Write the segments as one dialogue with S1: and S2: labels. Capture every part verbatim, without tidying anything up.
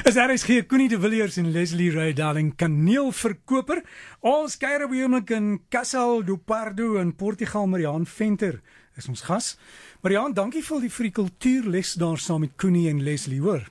S1: Is R S G Connie de Villiers en Leslie Ray Darling, kaneelverkoper. Ons kuier op die oomblik in Castelo do Pardo in Portugal. Mariaan Venter is ons gas. Mariaan, dankie vir die vir die kultuurles daar saam met Connie en Leslie, hoor.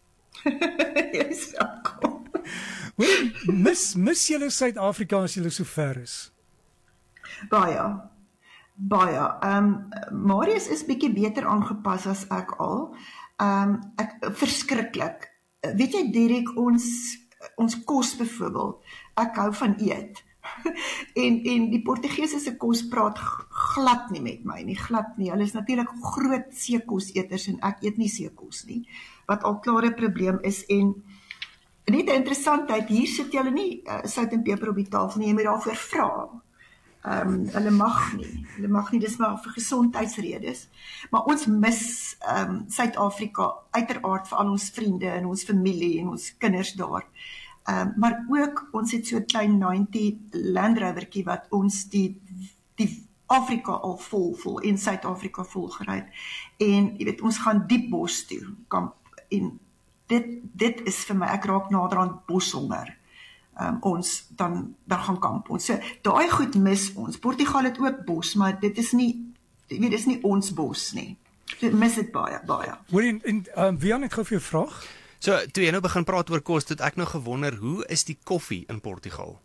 S2: Jy is welkom.
S1: Hoor, mis, mis julle Suid-Afrika as julle so ver is?
S2: Baie, baie. Um, Marius is bietjie beter aangepas as ek al. Um, ek, verskriklik. Weet jy, Derek, ons, ons kos byvoorbeeld, ek hou van eet. en, en die Portugese se kos praat glad nie met my nie, glad nie. Hulle is natuurlik groot seekoseters en ek eet nie seekos nie, wat al klare probleem is. En net 'n interessantheid, hier sit julle nie uh, sout en peper op die tafel nie, jy moet daarvoor vra. Um, hulle mag nie, hulle mag nie, dis maar vir gesondheidsredes. Maar ons mis um, Suid-Afrika, uiteraard vir al ons vriende en ons familie en ons kinders daar. Um, maar ook, ons het so 'n klein negentig Land Rovertjie wat ons die, die Afrika al vol, vol en Suid-Afrika vol gery het. En jy weet, ons gaan diep bos toe, kamp, en dit, dit is vir my, ek raak nader aan boshonger. Um, ons, dan, dan gaan kamp ons. So, daai goed mis ons. Portugal het ook bos, maar dit is nie, jy weet, dit is nie ons bos nie. Dit mis het baie, baie.
S1: Hoor, en, en um, Wian, het gou vir jou vraag?
S3: So, toe jy nou begin praat oor kos, het ek nou gewonder, hoe is die koffie in Portugal?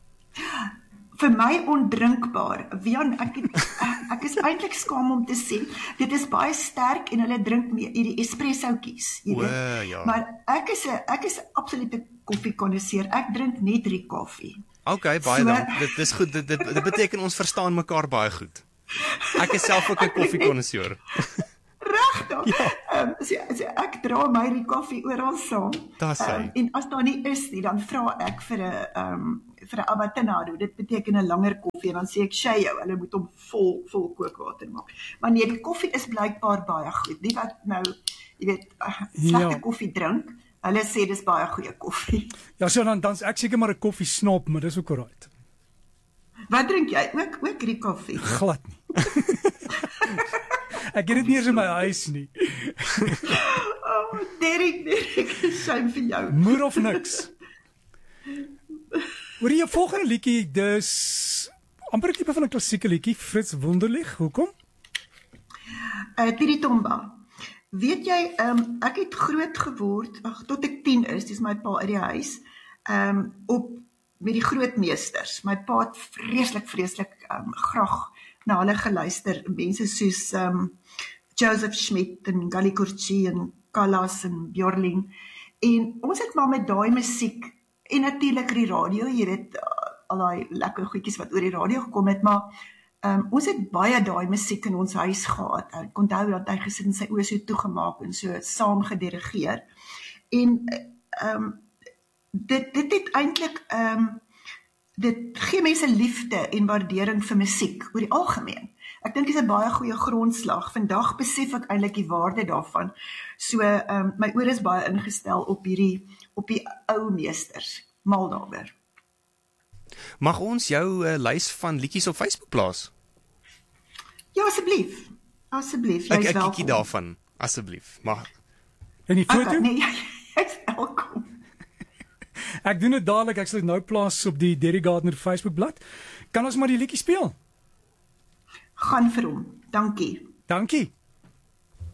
S2: Vir my ondrinkbaar. Wian, ek, het, ek is eintlik skaam om te sê, dit is baie sterk en hulle drink mee hierdie espressoutjies, jy weet.
S3: O, ja.
S2: Maar ek is 'n ek is 'n absolute koffiekonnoisseur. Ek drink net drie koffie.
S3: OK, baie
S2: So,
S3: dankie. Dit is goed. Dit, dit, dit beteken ons verstaan mekaar baie goed. Ek is self ook 'n koffiekonnoisseur.
S2: Regtig? Ja. Um, so, so ek dra my die koffie oral saam.
S3: Dis hy.
S2: Um, en as daar nie is nie, dan vra ek vir 'n um, vir 'n abatinado. Dit beteken 'n langer koffie en dan sê ek shayo, hulle moet hom vol vol kookwater maak. Maar nee, die koffie is blykbaar baie goed. Die wat nou, jy weet, slegte
S1: Ja.
S2: koffie drink, hulle sê dis baie goeie koffie.
S1: Ja, so dan, dan is ek seker maar 'n koffie snop, maar dis ook alright.
S2: Wat drink jy? Ook ook hierdie koffie?
S1: Glad nie. Ek het dit nie eens in my huis nie.
S2: Oh, Derek, Derek, shame vir jou.
S1: Moer of niks. Hoor jy, jou volgende liedjie, dis amper 'n tipe van 'n klassieke liedjie, Frits Wunderlich, hoekom?
S2: Uh, Tiritomba. Weet jy, um, ek het groot geword, ag, tot ek tien is, dis my pa uit die huis, um, op, met die grootmeesters. My pa het vreeslik, vreeslik um, graag na hulle geluister, mense soos um, Joseph Schmidt en Gally Kurtji en Callas en Björling. En ons het maar met daai musiek, en natuurlik die radio, jy weet, al daai lekker goedjies wat oor die radio gekom het, maar um, ons het baie daai musiek in ons huis gehad. Ek onthou dat hy gesit en sy oë so toegemaak en so saam gedirigeer. En um, dit, dit het eintlik, um, dit gee mense liefde en waardering vir musiek oor die algemeen. Ek dink dit is 'n baie goeie grondslag. Vandag besef ek eintlik die waarde daarvan. So, um, my oor is baie ingestel op hierdie, op die ou meesters. Mal daaroor.
S3: Mag ons jou uh, lys van liedjies op Facebook plaas?
S2: Ja, asseblief. Asseblief, jy
S3: Ek
S2: is
S3: ek
S2: welkom.
S3: kykie daarvan, asseblief. Mag.
S1: En die foto?
S2: Okay, nee, jy, jy is welkom.
S1: Ek doen dit dadelik, ek sal dit nou plaas op die Derek Gardner Facebookblad. Kan ons maar die liedjie speel?
S2: Gaan vir hom. Dankie.
S1: Dankie.